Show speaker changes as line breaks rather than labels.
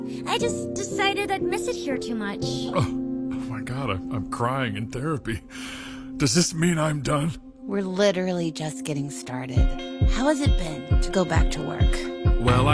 I just decided I'd miss it here too much.
Oh my God, I'm crying in therapy. Does this mean I'm done?
We're literally just getting started. How has it been to go back to work?
Well,